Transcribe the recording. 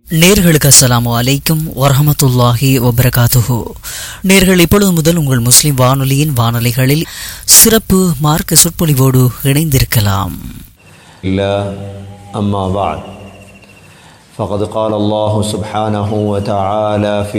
நேர்களுக்கு அஸ்ஸலாமு அலைக்கும் வரஹமத்துல்லாஹி வபரகாத்துஹு. நேர்கள் இப்பொழுது முதல் உங்கள் முஸ்லிம் வானொலியின் வானொலிகளில் சிறப்பு மார்க்க சொற்பொழிவோடு இணைந்திருக்கலாம். أما بعد فقد قال الله سبحانه وتعالى في